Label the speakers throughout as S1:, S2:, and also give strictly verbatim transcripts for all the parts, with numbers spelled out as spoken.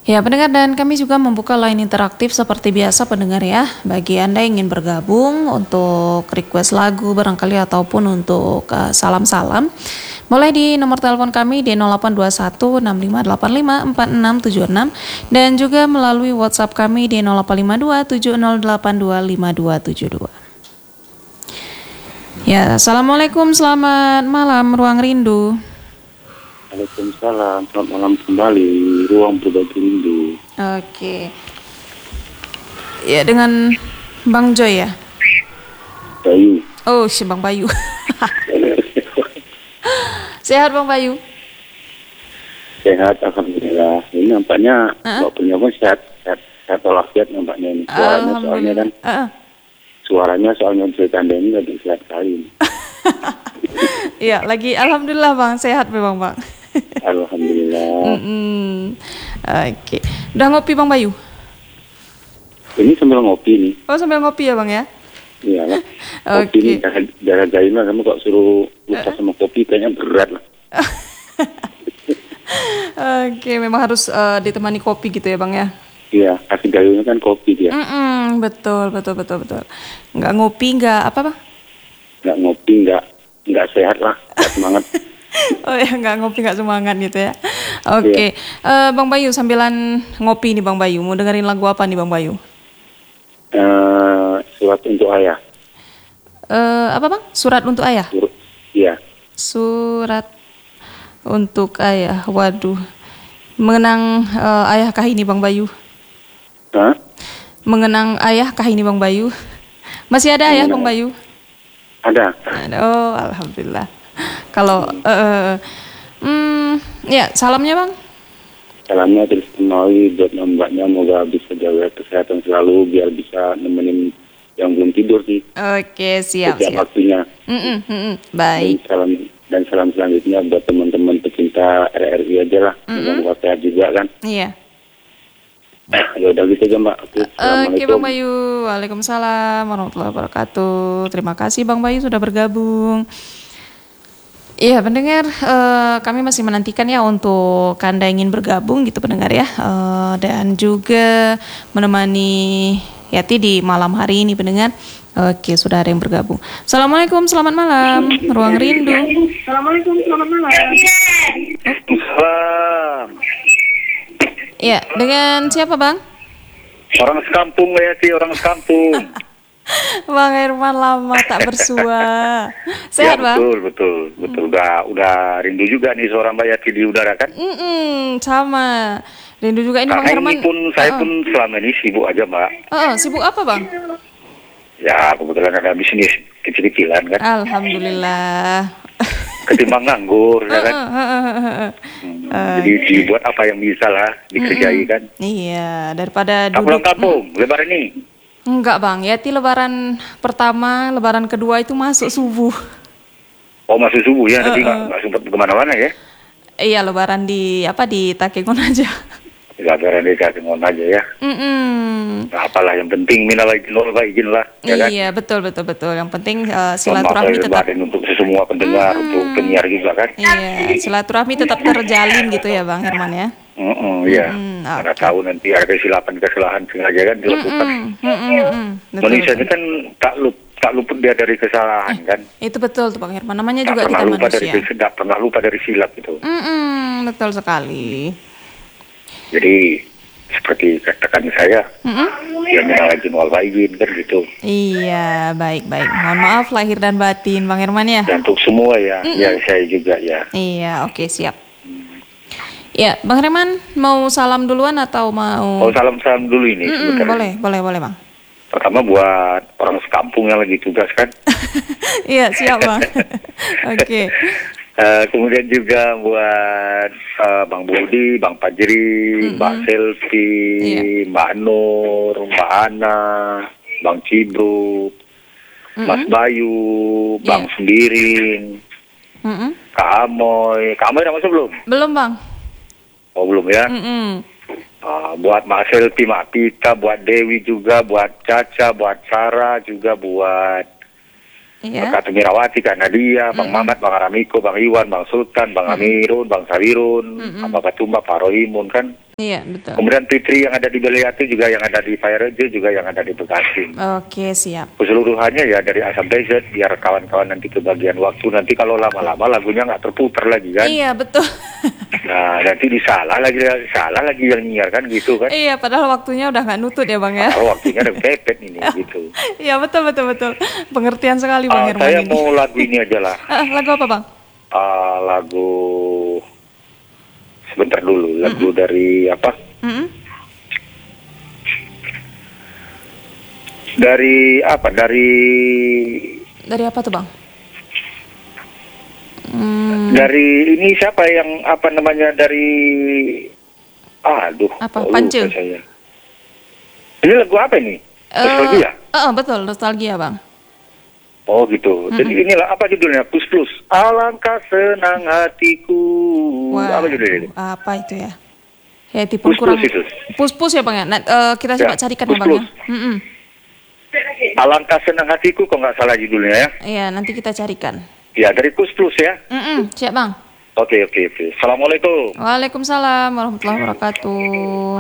S1: Ya, pendengar, dan kami juga membuka line interaktif seperti biasa pendengar ya. Bagi Anda yang ingin bergabung untuk request lagu barangkali ataupun untuk uh, salam-salam, boleh di nomor telepon kami di nol delapan dua satu enam lima delapan lima empat enam tujuh enam dan juga melalui WhatsApp kami di nol delapan lima dua tujuh nol delapan dua lima dua tujuh dua. Ya, Assalamualaikum, selamat malam Ruang Rindu.
S2: Waalaikumsalam, selamat malam kembali, Ruang Berbagi Rindu.
S1: Oke. Ya, dengan Bang Joy ya?
S2: Bayu.
S1: Oh, si Bang Bayu. Sehat Bang Bayu?
S2: Sehat, alhamdulillah. Ini nampaknya uh-uh. Bapak punya pun sehat, sehat, sehat walafiat nampaknya ini. Suaranya soalnya kan, uh-uh. suaranya soalnya cerita Anda ini lagi sehat sekali.
S1: Iya, lagi alhamdulillah Bang, sehat memang Bang.
S2: Alhamdulillah.
S1: Mm-mm. Oke, udah ngopi Bang Bayu?
S2: Ini sambil ngopi nih.
S1: Oh, sambil ngopi ya Bang ya?
S2: Iya lah. Kopi okay. Nih, darah Zainal kamu kok suruh lupa sama kopi kayaknya berat lah.
S1: Oke, memang harus uh, ditemani kopi gitu ya Bang ya?
S2: Iya, kasih gayungnya kan kopi dia.
S1: Mm-mm, betul, betul, betul, betul. Nggak ngopi, nggak apa Bang?
S2: Nggak ngopi, nggak nggak sehat lah, nggak semangat.
S1: Oh ya, nggak ngopi nggak semangat gitu ya. Oke, okay. yeah. uh, Bang Bayu sambilan ngopi nih Bang Bayu, mau dengerin lagu apa nih Bang Bayu?
S2: Uh, surat untuk ayah.
S1: Uh, apa Bang? Surat untuk ayah?
S2: Sur- iya.
S1: Surat untuk ayah. Waduh, mengenang uh, ayahkah ini Bang Bayu?
S2: Hah?
S1: Mengenang ayahkah ini Bang Bayu? Masih ada ayah Bang Bayu?
S2: Ada.
S1: Oh, alhamdulillah. Kalau, uh, hmm, ya salamnya Bang.
S2: Salamnya terus kembali buat mbaknya, moga bisa jaga kesehatan selalu biar bisa nemenin yang belum tidur sih.
S1: Oke, siap.
S2: Setiap
S1: siap.
S2: waktunya.
S1: Mm-mm, mm-mm. Baik.
S2: Dan salam dan salam selanjutnya buat teman-teman pecinta R R I aja lah, moga sehat juga kan.
S1: Iya.
S2: Ya udah gitu aja Mbak. Oke,
S1: Oke Bang Bayu, waalaikumsalam warahmatullahi wabarakatuh. Terima kasih Bang Bayu sudah bergabung. Iya pendengar, uh, kami masih menantikan ya untuk Anda ingin bergabung gitu pendengar ya, uh, dan juga menemani Yati di malam hari ini pendengar. Oke, sudah ada yang bergabung. Assalamualaikum, selamat malam, Ruang Rindu.
S3: Assalamualaikum, selamat malam.
S2: Salam.
S1: Iya, dengan siapa Bang?
S2: Orang sekampung ya sih, orang sekampung.
S1: Bang Herman lama tak bersua. Sehat
S2: ya,
S1: Bang?
S2: Betul, betul, betul. Udah, udah rindu juga nih seorang Mbak Yati di udara kan?
S1: Mm-mm, sama. Rindu juga ini
S2: Karena
S1: Bang Herman.
S2: Ini pun saya
S1: uh-uh.
S2: pun selama ini sibuk aja Mbak.
S1: Uh-uh, sibuk apa Bang?
S2: Ya kebetulan ada bisnis kecil-kecilan kan.
S1: Alhamdulillah.
S2: Ketimbang nganggur ya kan.
S1: Uh, uh, uh, uh, uh.
S2: Hmm, uh, jadi dibuat apa yang bisa lah dikerjai kan.
S1: Iya, daripada
S2: duduk. Pulang kampung, mm. lebaran ini.
S1: Enggak Bang, Yati lebaran pertama, lebaran kedua itu masuk subuh.
S2: Oh masuk subuh ya,
S1: uh,
S2: tapi nggak
S1: uh.
S2: nggak sempat kemana-mana ya?
S1: Iya, lebaran di apa di Takengon aja.
S2: Lebaran di Takengon aja ya.
S1: Mm-mm.
S2: Nah, apalah yang penting minal aidin wal faizin lah. Ya kan?
S1: Iya betul betul betul. Yang penting uh, silaturahmi tetap.
S2: Untuk semua pendengar, mm-hmm. untuk penyiar juga kan.
S1: Iya, silaturahmi tetap terjalin gitu ya Bang Herman ya.
S2: Mm-mm, iya. Mm-hmm, Karena okay. tahu nanti ada kesilapan-kesalahan sengaja kan dilakukan.
S1: Mm-hmm, mm-hmm,
S2: Manusia ini kan tak lup, tak luput dia dari kesalahan eh, kan.
S1: Itu betul tuh Bang Herman. Namanya tak juga kita
S2: lupa
S1: manusia.
S2: Dari, tidak pernah lupa dari silap itu.
S1: Mm-hmm, betul sekali.
S2: Jadi seperti katakan saya, mm-hmm. ya minal aidin wal faizin kan gitu.
S1: Iya, baik-baik. Mohon maaf lahir dan batin Bang Herman ya.
S2: Dan untuk semua ya, mm-hmm. ya saya juga ya.
S1: Iya, oke okay, siap. Hmm. Ya, Bang Herman mau salam duluan atau mau?
S2: Oh salam-salam dulu ini.
S1: Mm-hmm, boleh, boleh, boleh Bang.
S2: Pertama buat orang sekampung yang lagi tugas kan.
S1: Iya, siap Bang. Oke. Okay.
S2: Uh, kemudian juga buat uh, Bang Budi, Bang Fajri, mm-hmm. Mbak Selvi, yeah. Mbak Nur, Mbak Ana, Bang Cibru, mm-hmm. Mas Bayu, Bang yeah. Sembiring, mm-hmm. Kak Amoy. Kak Amoy udah masuk belum?
S1: Belum Bang.
S2: Oh belum ya?
S1: Mm-hmm.
S2: uh, buat Mbak Selvi, Mbak Pita, buat Dewi juga, buat Caca, buat Sarah juga, buat
S1: Iya.
S2: Kak Tumirawati, Kak Nadia, Bang mm-hmm. Mamat, Bang Aramiko, Bang Iwan, Bang Sultan, Bang mm-hmm. Amirun, Bang Sabirun, mm-hmm. Abang Katumba, Pak Rohimun kan.
S1: Iya, betul.
S2: Kemudian Fitri yang ada di Beliatu juga, yang ada di Fairejo juga, yang ada di Bekasi.
S1: Oke, siap.
S2: Keseluruhannya ya dari A sampai Z, biar kawan-kawan nanti kebagian waktu. Nanti kalau lama-lama lagunya nggak terputar lagi kan.
S1: Iya, betul.
S2: Nah, nanti disalah lagi, salah lagi yang nyiar kan gitu kan.
S1: Iya, padahal waktunya udah nggak nutut ya Bang ya.
S2: Kalau waktunya udah pepet ini gitu.
S1: Iya, betul, betul, betul. Pengertian sekali Bang
S2: Ah,
S1: Herman
S2: saya
S1: ini.
S2: mau lagu ini aja lah.
S1: Ah, lagu apa Bang?
S2: Ah, lagu sebentar dulu, lagu mm-hmm. dari apa?
S1: Mm-hmm.
S2: Dari apa? Dari
S1: Dari apa tuh Bang? Hmm.
S2: Dari ini siapa yang apa namanya dari aduh
S1: apa?
S2: Oh,
S1: Pance.
S2: Saya. Ini lagu apa ini?
S1: Uh,
S2: Nostalgia?
S1: Uh, betul, nostalgia Bang.
S2: Oh gitu. Mm-hmm. Jadi inilah apa judulnya? Plus Plus. Alangkah senang hatiku.
S1: Wah,
S2: apa judulnya?
S1: Apa itu ya? Ya tipun
S2: Pus,
S1: kurang.
S2: Plus itu.
S1: Pus Pus ya Bang ya. Nah, uh, kita coba
S2: ya,
S1: carikan
S2: Pus,
S1: ya Bang
S2: Plus.
S1: ya. Mm-mm.
S2: Alangkah senang hatiku kok nggak salah judulnya ya.
S1: Iya, nanti kita carikan.
S2: Ya dari Plus Plus ya.
S1: Mm-mm. Siap Bang.
S2: Oke oke oke. Assalamualaikum.
S1: Waalaikumsalam warahmatullahi wabarakatuh.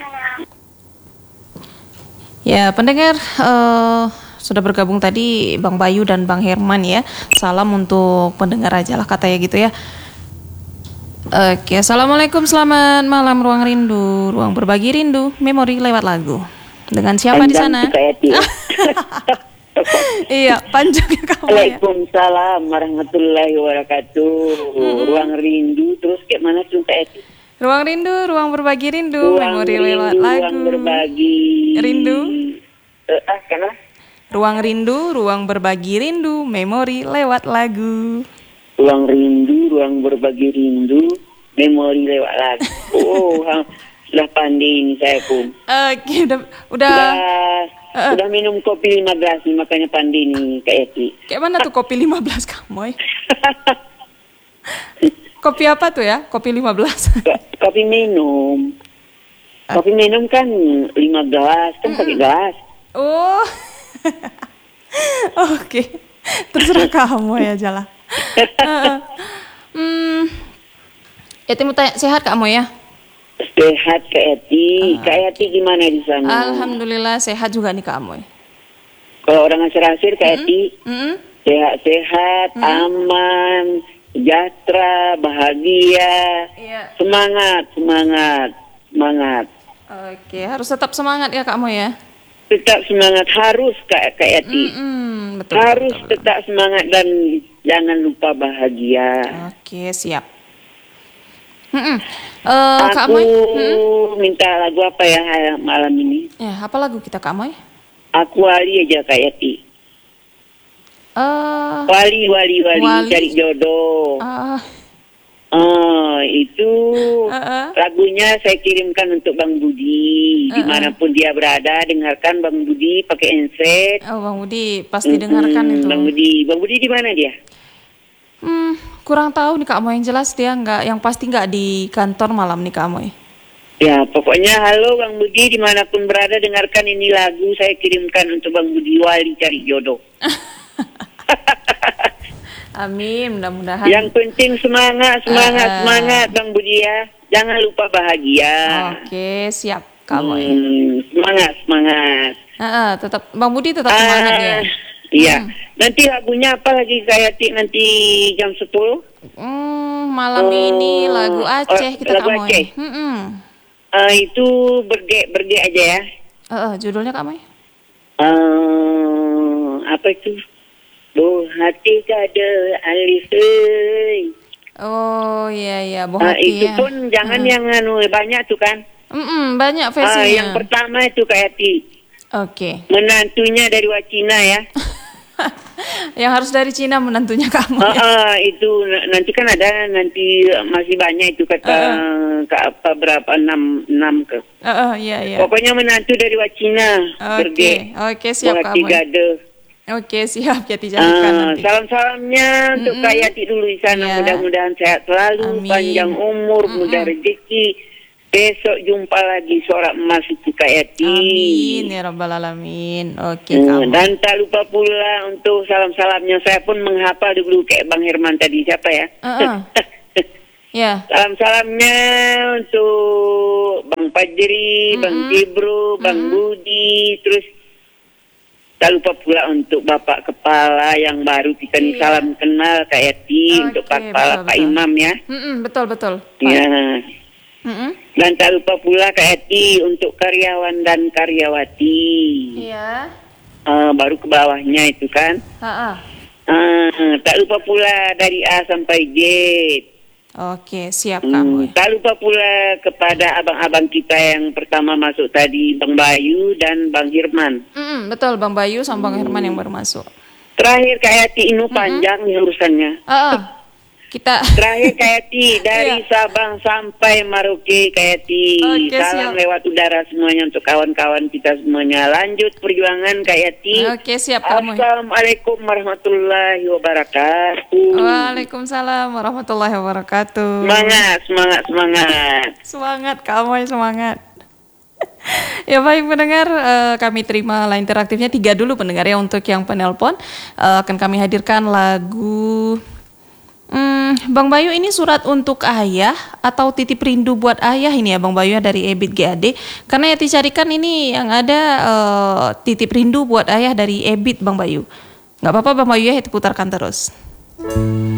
S1: Ya pendengar, uh, sudah bergabung tadi Bang Bayu dan Bang Herman ya. Salam untuk pendengar aja lah katanya gitu ya. Oke, assalamualaikum, selamat malam Ruang Rindu, ruang berbagi rindu, memori lewat lagu. Dengan siapa di sana? Iya, panjangnya kamu ya.
S4: Waalaikumsalam warahmatullahi wabarakatuh. Hmm. Ruang Rindu, terus kayak mana tuh Kak Eti?
S1: Ruang Rindu, ruang berbagi rindu,
S4: ruang
S1: memori
S4: rindu,
S1: lewat lagu.
S4: Ruang berbagi
S1: rindu.
S4: Uh, ah, kenapa?
S1: Ruang rindu, ruang berbagi rindu, memori lewat lagu.
S4: Ruang rindu, ruang berbagi rindu, memori lewat lagu. Oh, sudah pandai ini saya pun.
S1: Oke, udah udah
S4: Sudah,
S1: uh,
S4: sudah minum kopi lima belas nih, makanya pandai nih Kak Eti.
S1: Kayak mana tuh kopi lima belas kamu? Kopi apa tuh ya? Kopi lima belas.
S4: Kopi minum. Kopi minum kan lima gelas, kan pakai gelas.
S1: Oh. Oke. Okay. Terserah kamu ya Jala. uh, hmm. Eti mau tanya, sehat kamu ya?
S4: Sehat Kak Eti. Uh, Kak Eti gimana di sana?
S1: Alhamdulillah sehat juga nih kamu.
S4: Kalau orang asir-asir Kak
S1: mm-hmm.
S4: Eti,
S1: mm-hmm.
S4: sehat-sehat, mm-hmm. aman, sejahtera, bahagia,
S1: yeah.
S4: semangat, semangat, semangat.
S1: Oke, harus tetap semangat ya kamu ya.
S4: Tetap semangat, harus Kak, Kak Eti.
S1: Mm-hmm. Betul,
S4: harus
S1: betul, betul.
S4: tetap semangat dan jangan lupa bahagia.
S1: Oke, siap. Mm-mm. Uh,
S4: Aku
S1: Kak Moy, hmm?
S4: minta lagu apa ya malam ini?
S1: Ya, apa lagu kita Kak Moy?
S4: Aku wali aja Kak Yati.
S1: Uh,
S4: wali, wali, wali,
S1: wali.
S4: Cari jodoh.
S1: Uh,
S4: Oh, itu
S1: uh-uh.
S4: lagunya saya kirimkan untuk Bang Budi. Uh-uh. Dimanapun dia berada, dengarkan Bang Budi pakai handset.
S1: Oh, Bang Budi pasti mm-hmm. dengarkan itu.
S4: Bang Budi, Bang Budi di mana dia?
S1: Hmm, kurang tahu nih Kak Moy, yang jelas dia nggak, yang pasti nggak di kantor malam nih Kak Moy.
S4: Ya, pokoknya halo Bang Budi, dimanapun berada dengarkan ini lagu saya kirimkan untuk Bang Budi, Wali Cari Jodoh.
S1: Amin, mudah-mudahan.
S4: Yang penting semangat, semangat, uh, semangat Bang Budi ya. Jangan lupa bahagia.
S1: Oke, siap Kak Moy.
S4: Hmm, semangat, semangat.
S1: Uh, uh, tetap Bang Budi tetap semangat uh, ya.
S4: Iya.
S1: Hmm.
S4: Nanti lagunya apa lagi kayak nanti jam sepuluh?
S1: Hmm, malam oh, ini lagu Aceh kita
S4: lagu
S1: Kak Moy.
S4: Aceh.
S1: Hmm.
S4: Uh, itu berge berge aja ya.
S1: Uh, uh, judulnya Kak Moy?
S4: Uh, apa itu? Buh hati kada alif.
S1: Oh iya iya, buh
S4: uh,
S1: hati
S4: itu
S1: ya.
S4: pun jangan uh. yang anu banyak tuh kan.
S1: Mm-mm, banyak versinya.
S4: Uh, yang pertama itu kayak Ti.
S1: Oke. Okay.
S4: Menantunya dari Wacina ya.
S1: Yang harus dari Cina menantunya kamu.
S4: Uh,
S1: ya?
S4: uh, itu nanti kan ada nanti masih banyak itu kata uh, ke apa berapa enam enam ke.
S1: Uh, uh, iya iya.
S4: Pokoknya menantu dari Wacina.
S1: Oke okay. oke okay, siap kamu. Oke, siap ya dijadikan uh, nanti.
S4: Salam-salamnya mm-hmm. untuk Kak Yati dulu di sana. Yeah. Mudah-mudahan sehat selalu, Amin. Panjang umur, mm-hmm. mudah rezeki. Besok jumpa lagi suara emas itu Kak Yati.
S1: Amin ya rabbal alamin. Oke,
S4: uh, dan tak lupa pula untuk salam-salamnya. Saya pun menghafal dulu kayak Bang Herman tadi. Siapa ya?
S1: Uh-uh. Ya.
S4: Salam-salamnya untuk Bang Fajri, Bang Cibro, Bang Budi, terus tak lupa pula untuk Bapak Kepala yang baru kita nih salam kenal Kak Yati,
S1: Oke,
S4: untuk Pak Kepala
S1: betul,
S4: Pak
S1: betul.
S4: Imam ya.
S1: Mm-mm, betul betul. Pak.
S4: Ya.
S1: Mm-mm.
S4: Dan tak lupa pula Kak Yati untuk karyawan dan karyawati.
S1: Iya.
S4: Eh, baru ke bawahnya itu kan.
S1: Ha-ha.
S4: Eh, tak lupa pula dari A sampai Z.
S1: Oke, siap
S4: Hmm,
S1: kamu.
S4: tak lupa pula kepada abang-abang kita yang pertama masuk tadi, Bang Bayu dan Bang Hirman.
S1: Mm-mm, betul, Bang Bayu sama Bang Herman yang baru masuk.
S4: Terakhir Kak Yati, ini panjang nih urusannya.
S1: Ah, kita.
S4: Terakhir Kak Yati, dari
S1: Iya.
S4: Sabang sampai Merauke Kak Yati.
S1: Oke,
S4: Salam
S1: siap.
S4: lewat udara semuanya untuk kawan-kawan kita semuanya. Lanjut perjuangan Kak Yati.
S1: Oke, siap kamu.
S4: Assalamualaikum warahmatullahi wabarakatuh.
S1: Waalaikumsalam warahmatullahi wabarakatuh.
S4: Semangat, semangat, semangat.
S1: Semangat kamu, semangat. Ya baik pendengar, eh, kami terima line interaktifnya tiga dulu pendengar ya untuk yang penelpon. Eh, akan kami hadirkan lagu Hmm, Bang Bayu, ini surat untuk ayah atau titip rindu buat ayah ini ya Bang Bayu ya, dari Ebit G A D. Karena Yati carikan ini yang ada eh, titip rindu buat ayah dari Ebit Bang Bayu. Nggak apa-apa Bang Bayu ya, Yati putarkan terus.